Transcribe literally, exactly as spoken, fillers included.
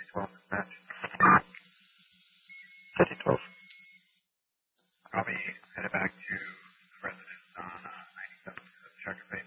twelve match. City twelve. I'll be headed back to residence on uh, ninety-seven to check if they